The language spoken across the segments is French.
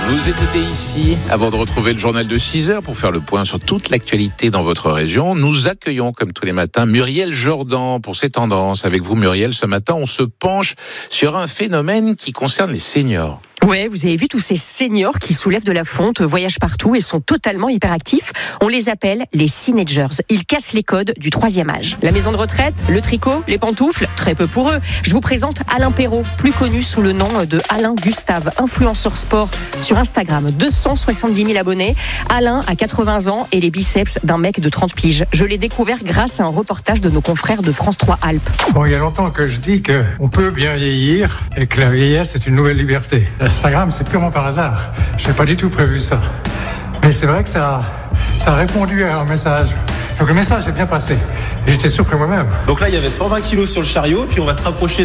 Vous écoutez ici, avant de retrouver le journal de 6h pour faire le point sur toute l'actualité dans votre région. Nous accueillons, comme tous les matins, Muriel Jourdan pour ses tendances. Avec vous, Muriel, ce matin, on se penche sur un phénomène qui concerne les seniors. Ouais, vous avez vu tous ces seniors qui soulèvent de la fonte, voyagent partout et sont totalement hyperactifs. On les appelle les Cinagers. Ils cassent les codes du 3e âge. La maison de retraite, le tricot, les pantoufles, très peu pour eux. Je vous présente Alain Perrault, plus connu sous le nom de Alain Gustave, influenceur sport sur Instagram. 270 000 abonnés. Alain a 80 ans et les biceps d'un mec de 30 piges. Je l'ai découvert grâce à un reportage de nos confrères de France 3 Alpes. Bon, il y a longtemps que je dis qu'on peut bien vieillir et que la vieillesse est une nouvelle liberté. Instagram, c'est purement par hasard. Je n'ai pas du tout prévu ça. Mais c'est vrai que ça a répondu à un message. Donc le message est bien passé. Et j'étais surpris moi-même. Donc là, il y avait 120 kilos sur le chariot, puis on va se rapprocher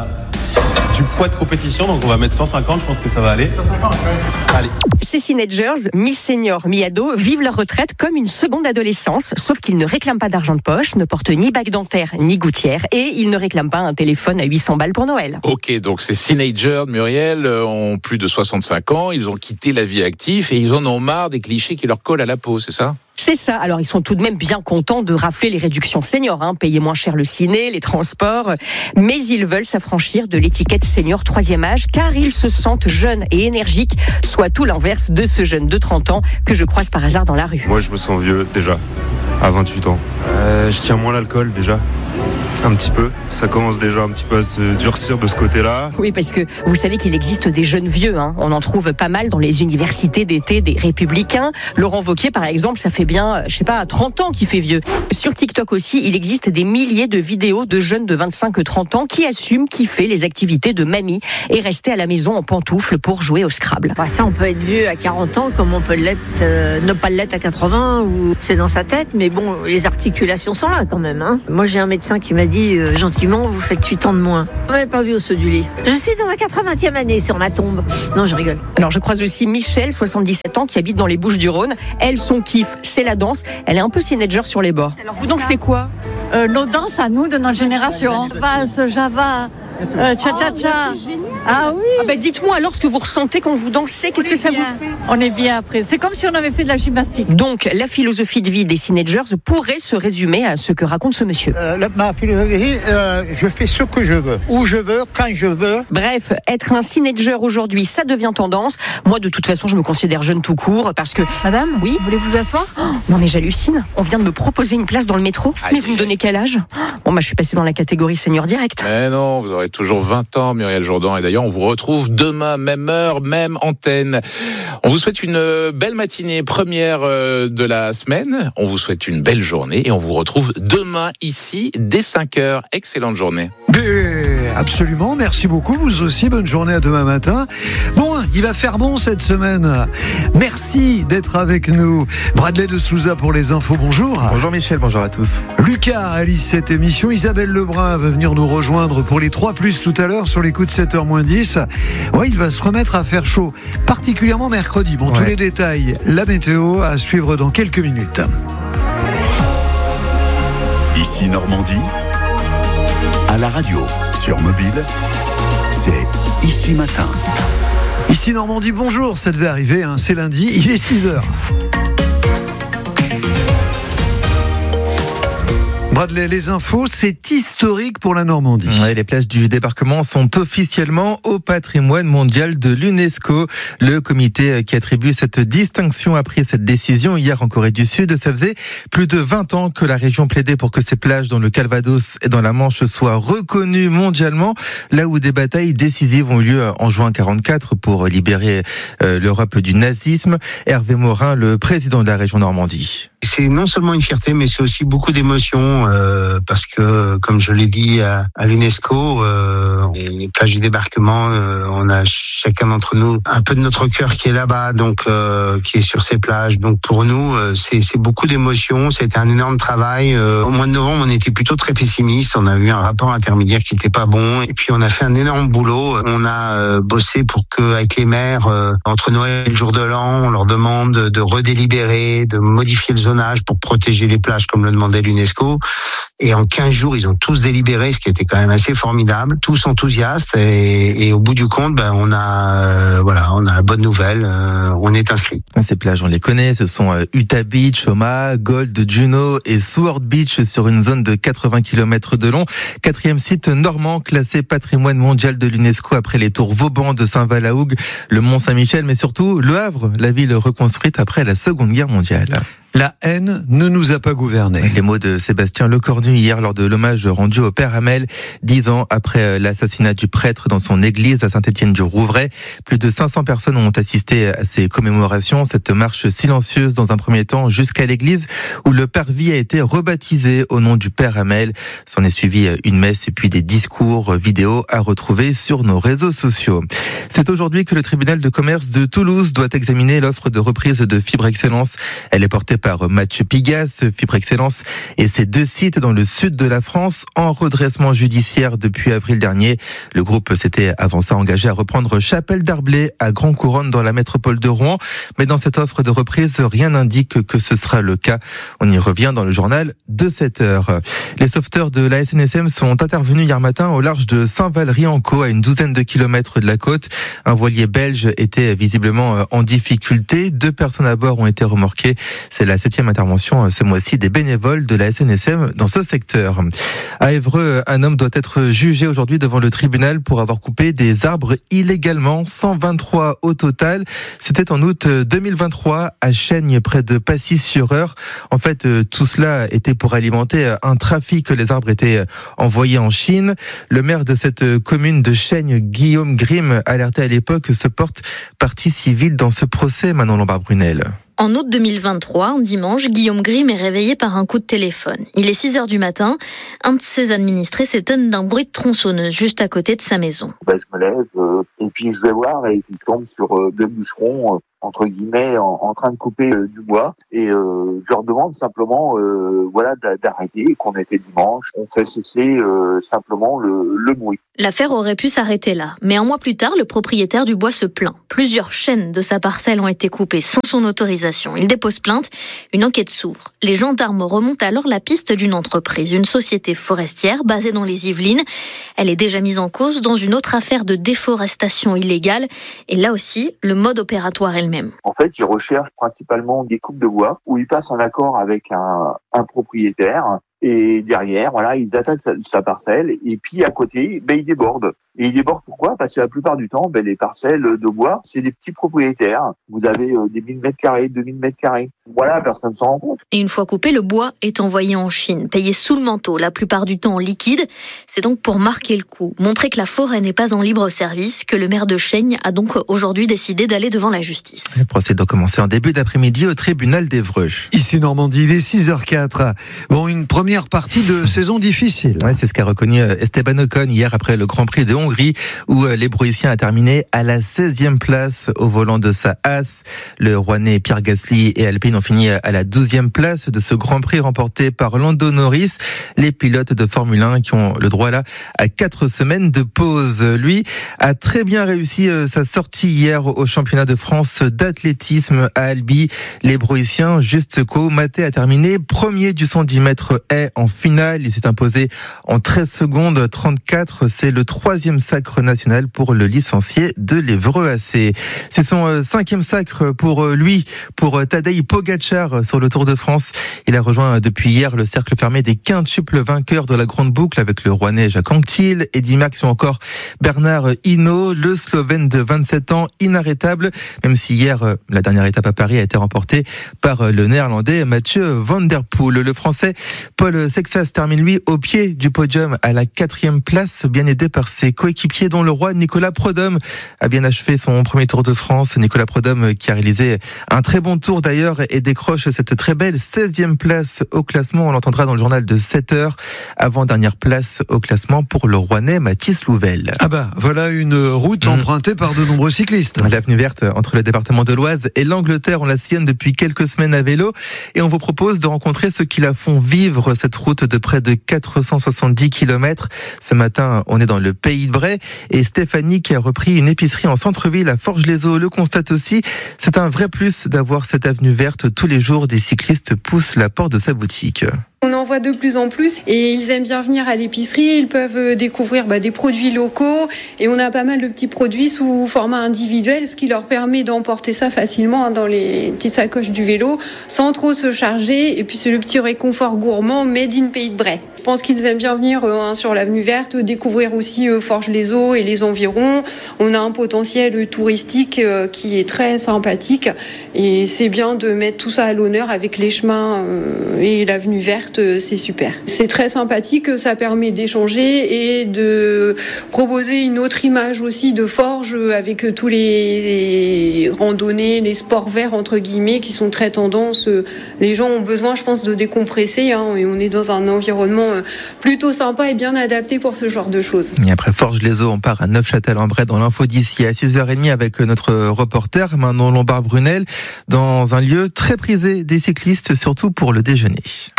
du poids de compétition. Donc on va mettre 150, je pense que ça va aller. 150, oui. Allez. Ces Cinagers, mi-senior, mi-ado, vivent leur retraite comme une seconde adolescence, sauf qu'ils ne réclament pas d'argent de poche, ne portent ni bague dentaire, ni gouttière, et ils ne réclament pas un téléphone à 800 balles pour Noël. Ok, donc ces Cinagers, Muriel, ont plus de 65 ans, ils ont quitté la vie active et ils en ont marre des clichés qui leur collent à la peau, c'est ça ? C'est ça. Alors, ils sont tout de même bien contents de rafler les réductions seniors, payer moins cher le ciné, les transports. Mais ils veulent s'affranchir de l'étiquette senior 3e âge, car ils se sentent jeunes et énergiques, soit tout l'inverse de ce jeune de 30 ans que je croise par hasard dans la rue. Moi, je me sens vieux, déjà, à 28 ans. Je tiens moins l'alcool, déjà. Un petit peu. Ça commence déjà un petit peu à se durcir de ce côté-là. Oui, parce que vous savez qu'il existe des jeunes vieux. On en trouve pas mal dans les universités d'été des Républicains. Laurent Wauquiez, par exemple, ça fait bien, 30 ans qu'il fait vieux. Sur TikTok aussi, il existe des milliers de vidéos de jeunes de 25-30 ans qui assument kiffer les activités de mamie et rester à la maison en pantoufles pour jouer au Scrabble. Ça, on peut être vieux à 40 ans comme on peut l'être, ne pas l'être à 80, ou c'est dans sa tête. Mais bon, les articulations sont là quand même. Moi, j'ai un médecin qui m'a dit gentiment, vous faites 8 ans de moins. On m'avait pas vu au saut du lit. Je suis dans ma 80e année sur ma tombe. Non, je rigole. Alors, je croise aussi Michel, 77 ans, qui habite dans les Bouches-du-Rhône. Elle, son kiff, c'est la danse. Elle est un peu Cinager sur les bords. Alors, vous dansez quoi ? Nos danses à nous, de notre génération. Valse, Java, cha-cha-cha. Ah oui. Dites-moi alors ce que vous ressentez quand vous dansez. Qu'est-ce que ça vous fait ? On est bien après. C'est comme si on avait fait de la gymnastique. Donc, la philosophie de vie des Cinagers pourrait se résumer à ce que raconte ce monsieur. Ma philosophie, je fais ce que je veux, où je veux, quand je veux. Bref, être un Cinager aujourd'hui, ça devient tendance. Moi, de toute façon, je me considère jeune tout court parce que... Madame, oui, vous voulez vous asseoir ? Non mais j'hallucine. On vient de me proposer une place dans le métro. Mais vous me donnez quel âge ? Bon, je suis passée dans la catégorie senior direct. Mais non, vous aurez toujours 20 ans, Muriel Jourdan. Et d'ailleurs, on vous retrouve demain, même heure, même antenne. On vous souhaite une belle matinée, première de la semaine. On vous souhaite une belle journée et on vous retrouve demain ici dès 5h. Excellente journée. Absolument, merci beaucoup. Vous aussi, bonne journée, à demain matin. Bon, il va faire bon cette semaine. Merci d'être avec nous. Bradley de Souza pour les infos, bonjour. Bonjour Michel, bonjour à tous. Lucas réalise cette émission. Isabelle Lebrun va venir nous rejoindre pour les 3+ tout à l'heure sur les coups de 7h-10. Ouais, il va se remettre à faire chaud, particulièrement mercredi. Bon, tous les détails, la météo à suivre dans quelques minutes. Ici Normandie, à la radio, sur mobile, c'est Ici Matin. Ici Normandie, bonjour, ça devait arriver, c'est lundi, il est 6h. Bradley, les infos, c'est historique pour la Normandie. Ouais, les plages du débarquement sont officiellement au patrimoine mondial de l'UNESCO. Le comité qui attribue cette distinction a pris cette décision hier en Corée du Sud. Ça faisait plus de 20 ans que la région plaidait pour que ces plages dans le Calvados et dans la Manche soient reconnues mondialement, là où des batailles décisives ont eu lieu en juin 1944 pour libérer l'Europe du nazisme. Hervé Morin, le président de la région Normandie. C'est non seulement une fierté, mais c'est aussi beaucoup d'émotions parce que, comme je l'ai dit à l'UNESCO, les plages du débarquement, on a chacun d'entre nous un peu de notre cœur qui est là-bas, donc qui est sur ces plages. Donc pour nous, c'est beaucoup d'émotions. C'était un énorme travail. Au mois de novembre, on était plutôt très pessimiste. On a eu un rapport intermédiaire qui n'était pas bon, et puis on a fait un énorme boulot. On a bossé pour que, avec les maires, entre Noël et le jour de l'an, on leur demande de redélibérer, de modifier le zonage zonage pour protéger les plages comme le demandait l'UNESCO. Et en 15 jours, ils ont tous délibéré, ce qui était quand même assez formidable. Tous enthousiastes. Et au bout du compte, on a la bonne nouvelle. On est inscrit. Ces plages, on les connaît. Ce sont Utah Beach, Omaha, Gold, Juneau et Seward Beach sur une zone de 80 km de long. 4e site normand classé patrimoine mondial de l'UNESCO après les tours Vauban de Saint-Val-la-Hougue, le Mont-Saint-Michel, mais surtout Le Havre, la ville reconstruite après la Seconde Guerre mondiale. La haine ne nous a pas gouvernés. Les mots de Sébastien Lecornu hier lors de l'hommage rendu au père Hamel, 10 ans après l'assassinat du prêtre dans son église à Saint-Étienne-du-Rouvray. Plus de 500 personnes ont assisté à ces commémorations, cette marche silencieuse dans un premier temps jusqu'à l'église où le parvis a été rebaptisé au nom du père Hamel. S'en est suivi une messe et puis des discours vidéo à retrouver sur nos réseaux sociaux. C'est aujourd'hui que le tribunal de commerce de Toulouse doit examiner l'offre de reprise de Fibre Excellence. Elle est portée par Mathieu Pigas, Fibre Excellence, et ses 2 sites dans le sud de la France en redressement judiciaire depuis avril dernier. Le groupe s'était avant ça engagé à reprendre Chapelle d'Arblay à Grand Couronne dans la métropole de Rouen. Mais dans cette offre de reprise, rien n'indique que ce sera le cas. On y revient dans le journal de 7h. Les sauveteurs de la SNSM sont intervenus hier matin au large de Saint-Valery-en-Caux, à une douzaine de kilomètres de la côte. Un voilier belge était visiblement en difficulté. 2 personnes à bord ont été remorquées. C'est la 7e intervention ce mois-ci des bénévoles de la SNSM dans ce secteur. À Évreux, un homme doit être jugé aujourd'hui devant le tribunal pour avoir coupé des arbres illégalement, 123 au total. C'était en août 2023 à Chaignes, près de Passy-sur-Eure. En fait, tout cela était pour alimenter un trafic. Les arbres étaient envoyés en Chine. Le maire de cette commune de Chaignes, Guillaume Grimm, alerté à l'époque, se porte partie civile dans ce procès. Manon Lombard-Brunel. En août 2023, un dimanche, Guillaume Grimm est réveillé par un coup de téléphone. Il est 6h du matin. Un de ses administrés s'étonne d'un bruit de tronçonneuse juste à côté de sa maison. Je me lève et puis je vais voir et je tombe sur 2 bûcherons entre guillemets en train de couper du bois et je leur demande simplement d'arrêter, qu'on était dimanche. On fait cesser simplement le bruit. L'affaire aurait pu s'arrêter là, mais un mois plus tard, le propriétaire du bois se plaint. Plusieurs chaînes de sa parcelle ont été coupées sans son autorisation. Il dépose plainte, une enquête s'ouvre. Les gendarmes remontent alors la piste d'une entreprise, une société forestière basée dans les Yvelines. Elle est déjà mise en cause dans une autre affaire de déforestation illégale et là aussi, le mode opératoire est le même. En fait, ils recherchent principalement des coupes de bois où ils passent en accord avec un propriétaire. Et derrière, ils attaquent sa parcelle et puis à côté, ils débordent. Et ils débordent pourquoi ? Parce que la plupart du temps, les parcelles de bois, c'est des petits propriétaires. Vous avez des 1000 mètres carrés, 2000 mètres carrés. Voilà, personne ne s'en rend compte. Et une fois coupé, le bois est envoyé en Chine, payé sous le manteau, la plupart du temps en liquide. C'est donc pour marquer le coup, montrer que la forêt n'est pas en libre service, que le maire de Chaignes a donc aujourd'hui décidé d'aller devant la justice. Le procès doit commencer en début d'après-midi au tribunal d'Évreux. Ici Normandie, il est 6h04. Bon, une première partie de saison difficile. Ouais, c'est ce qu'a reconnu Esteban Ocon hier après le Grand Prix de Hongrie où l'Hébroïcien a terminé à la 16e place au volant de sa Haas. Le Rouennais Pierre Gasly et Alpine ont fini à la 12e place de ce Grand Prix remporté par Lando Norris. Les pilotes de Formule 1 qui ont le droit là à 4 semaines de pause. Lui a très bien réussi sa sortie hier au championnat de France d'athlétisme à Albi. L'Hébroïcien Juste Koumaté a terminé premier du 110 mètres haies en finale. Il s'est imposé en 13 secondes 34. C'est le 3e sacre national pour le licencié de l'Évreux AC. C'est son 5e sacre pour lui, pour Tadej Pogačar sur le Tour de France. Il a rejoint depuis hier le cercle fermé des quintuples vainqueurs de la grande boucle avec le Rouennais Jacques Anquetil, Eddy Merckx ou encore Bernard Hinault, le Slovène de 27 ans, inarrêtable, même si hier, la dernière étape à Paris a été remportée par le Néerlandais Mathieu Van Der Poel. Le Français Paul Sexas termine lui au pied du podium à la 4e place, bien aidé par ses coéquipiers dont le roi Nicolas Prudhomme a bien achevé son premier Tour de France. Nicolas Prudhomme qui a réalisé un très bon tour d'ailleurs et décroche cette très belle 16e place au classement. On l'entendra dans le journal de 7h. Avant-dernière place au classement pour le Rouennais Mathis Louvel. Ah bah, voilà une route empruntée par de nombreux cyclistes. L'avenue verte entre le département de l'Oise et l'Angleterre, on la sillonne depuis quelques semaines à vélo et on vous propose de rencontrer ceux qui la font vivre, cette route de près de 470 km. Ce matin, on est dans le pays de Bray et Stéphanie, qui a repris une épicerie en centre-ville à Forges-les-Eaux, le constate aussi. C'est un vrai plus d'avoir cette avenue verte. Tous les jours, des cyclistes poussent la porte de sa boutique. On en voit de plus en plus et ils aiment bien venir à l'épicerie, ils peuvent découvrir des produits locaux et on a pas mal de petits produits sous format individuel, ce qui leur permet d'emporter ça facilement dans les petites sacoches du vélo sans trop se charger, et puis c'est le petit réconfort gourmand made in Pays de Bray. Je pense qu'ils aiment bien venir sur l'avenue verte, découvrir aussi Forges-les-Eaux et les environs. On a un potentiel touristique qui est très sympathique et c'est bien de mettre tout ça à l'honneur avec les chemins et l'avenue verte, c'est super. C'est très sympathique, ça permet d'échanger et de proposer une autre image aussi de Forges avec tous les randonnées, les sports verts entre guillemets qui sont très tendance. Les gens ont besoin, je pense, de décompresser et on est dans un environnement plutôt sympa et bien adapté pour ce genre de choses. Et après Forges-les-Eaux, on part à Neufchâtel-en-Bray dans l'info d'ici à 6h30 avec notre reporter Manon Lombard-Brunel dans un lieu très prisé des cyclistes, surtout pour le déjeuner.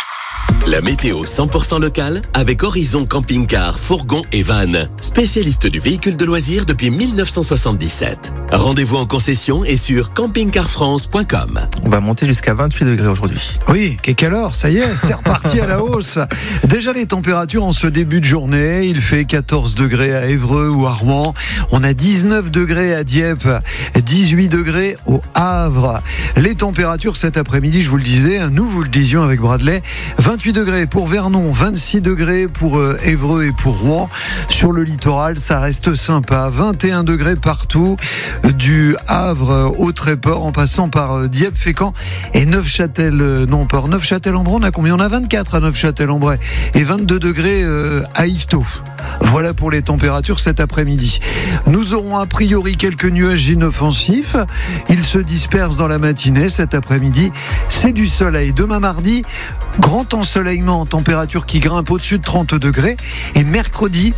La météo 100% locale avec Horizon Camping-Car, Fourgon et Van, spécialiste du véhicule de loisirs depuis 1977. Rendez-vous en concession et sur campingcarfrance.com. On va monter jusqu'à 28 degrés aujourd'hui. Oui, quelle heure, ça y est, c'est reparti à la hausse. Déjà les températures en ce début de journée, il fait 14 degrés à Évreux ou à Rouen, on a 19 degrés à Dieppe, 18 degrés au Havre. Les températures cet après-midi, je vous le disais, nous vous le disions avec Bradley, 28 degrés pour Vernon, 26 degrés pour Évreux et pour Rouen. Sur le littoral, ça reste sympa. 21 degrés partout, du Havre au Tréport, en passant par Dieppe, Fécamp et Neufchâtel-Nomport. Neufchâtel-en-Bray, on a combien ? On a 24 à Neufchâtel-en-Bray et 22 degrés à Yvetot. Voilà pour les températures cet après-midi. Nous aurons a priori quelques nuages inoffensifs. Ils se dispersent dans la matinée. Cet après-midi, c'est du soleil. Demain mardi, grand ensoleillement, température qui grimpe au-dessus de 30 degrés. Et mercredi,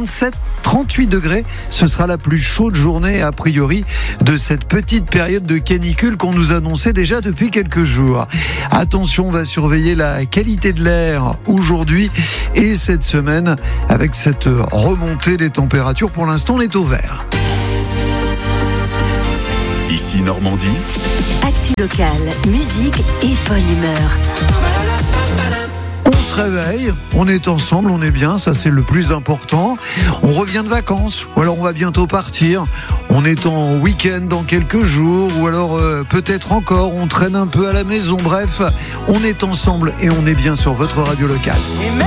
37-38 degrés. Ce sera la plus chaude journée a priori de cette petite période de canicule qu'on nous annonçait déjà depuis quelques jours. Attention, on va surveiller la qualité de l'air aujourd'hui et cette semaine avec cette remontée des températures. Pour l'instant, on est au vert. Ici Normandie. Actu locale, musique et bonne humeur. On se réveille, on est ensemble, on est bien, ça c'est le plus important. On revient de vacances, ou alors on va bientôt partir. On est en week-end dans quelques jours, ou alors peut-être encore, on traîne un peu à la maison. Bref, on est ensemble et on est bien sur votre radio locale.